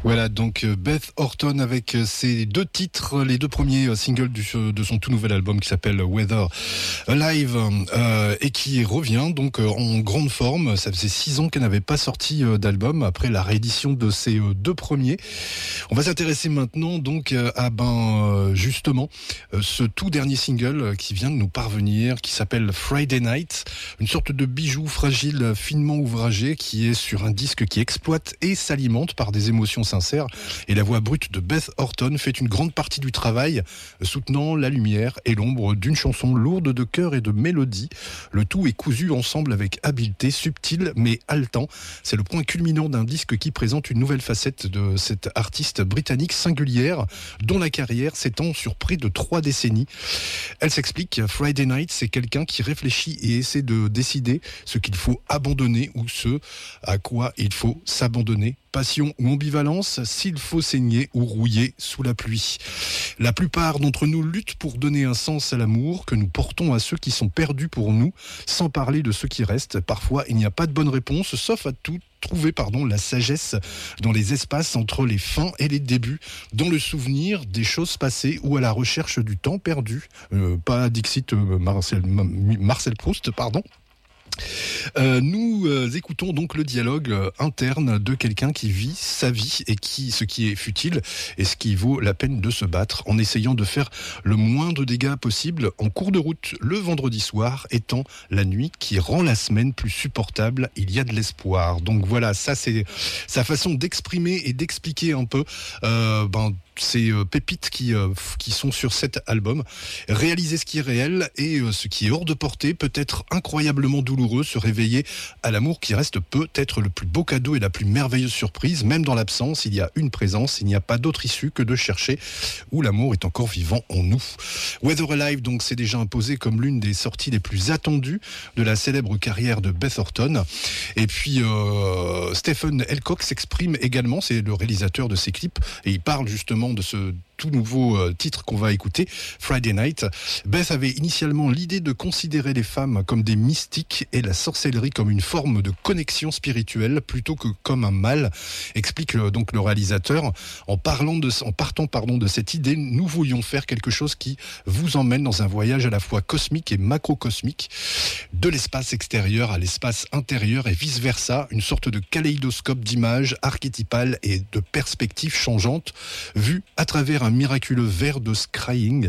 Voilà, donc Beth Orton avec ses deux titres, les deux premiers singles de son tout nouvel album qui s'appelle Weather Alive et qui revient donc en grande forme. Ça faisait 6 ans qu'elle n'avait pas sorti d'album après la réédition de ses deux premiers. On va s'intéresser maintenant donc à justement ce tout dernier single qui vient de nous parvenir, qui s'appelle Friday Night, une sorte de bijou fragile, finement ouvragé, qui est sur un disque qui exploite et s'alimente par des émotions sincères, et la voix brute de Beth Orton fait une grande partie du travail, soutenant la lumière et l'ombre d'une chanson lourde de cœur et de mélodie. Le tout est cousu ensemble avec habileté, subtil mais haletant. C'est le point culminant d'un disque qui présente une nouvelle facette de cette artiste britannique singulière, dont la carrière s'étend sur près de 3 décennies. Elle s'explique, Friday Night, c'est quelqu'un qui réfléchit et essaie de décider ce qu'il faut abandonner ou ce à quoi il faut s'abandonner. Passion ou ambivalence, s'il faut saigner ou rouiller sous la pluie. La plupart d'entre nous luttent pour donner un sens à l'amour que nous portons à ceux qui sont perdus pour nous, sans parler de ceux qui restent. Parfois, il n'y a pas de bonne réponse, sauf à trouver la sagesse dans les espaces entre les fins et les débuts, dans le souvenir des choses passées ou à la recherche du temps perdu. Pas Dixit Marcel Proust, pardon. Nous écoutons donc le dialogue interne de quelqu'un qui vit sa vie et ce qui est futile et ce qui vaut la peine de se battre en essayant de faire le moins de dégâts possible en cours de route, le vendredi soir étant la nuit qui rend la semaine plus supportable. Il y a de l'espoir. Donc voilà, ça c'est sa façon d'exprimer et d'expliquer un peu ces pépites qui sont sur cet album. Réaliser ce qui est réel et ce qui est hors de portée peut être incroyablement douloureux. Se réveiller à l'amour qui reste peut-être le plus beau cadeau et la plus merveilleuse surprise. Même dans l'absence, il y a une présence, il n'y a pas d'autre issue que de chercher où l'amour est encore vivant en nous. Weather Alive, donc, s'est déjà imposé comme l'une des sorties les plus attendues de la célèbre carrière de Beth Orton. Et puis Stephen Elcock s'exprime également, c'est le réalisateur de ces clips, et il parle justement de ce tout nouveau titre qu'on va écouter, Friday Night. Beth avait initialement l'idée de considérer les femmes comme des mystiques et la sorcellerie comme une forme de connexion spirituelle plutôt que comme un mal, explique donc le réalisateur. En partant de cette idée, nous voulions faire quelque chose qui vous emmène dans un voyage à la fois cosmique et macrocosmique, de l'espace extérieur à l'espace intérieur et vice-versa, une sorte de kaléidoscope d'images archétypales et de perspectives changeantes, vues à travers un miraculeux verre de scrying.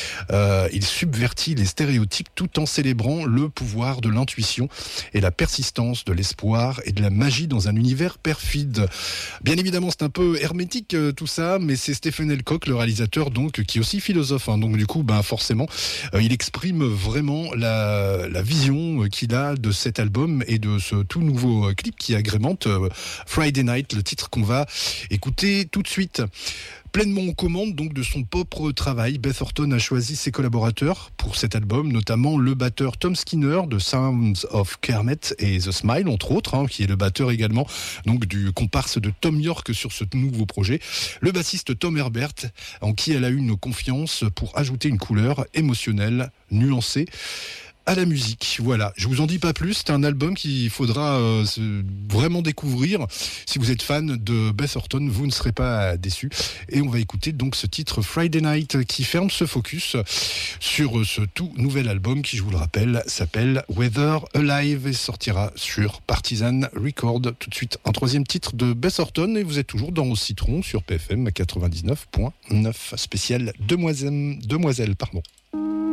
Il subvertit les stéréotypes tout en célébrant le pouvoir de l'intuition et la persistance de l'espoir et de la magie dans un univers perfide. Bien évidemment, c'est un peu hermétique tout ça, mais c'est Stephen Elcock, le réalisateur, donc, qui est aussi philosophe. Donc du coup, forcément, il exprime vraiment la vision qu'il a de cet album et de ce tout nouveau clip qui agrémente Friday Night, le titre qu'on va écouter tout de suite. Pleinement aux commandes donc de son propre travail, Beth Orton a choisi ses collaborateurs pour cet album, notamment le batteur Tom Skinner de Sounds of Kermit et The Smile, entre autres, qui est le batteur également donc du comparse de Tom York sur ce nouveau projet, le bassiste Tom Herbert, en qui elle a eu une confiance pour ajouter une couleur émotionnelle, nuancée à la musique. Voilà, je vous en dis pas plus, c'est un album qu'il faudra vraiment découvrir. Si vous êtes fan de Beth Orton, vous ne serez pas déçus. Et on va écouter donc ce titre Friday Night qui ferme ce focus sur ce tout nouvel album qui, je vous le rappelle, s'appelle Weather Alive et sortira sur Partisan Record. Tout de suite, un troisième titre de Beth Orton et vous êtes toujours dans Au Citron sur PFM 99.9 spécial Demoiselle, pardon.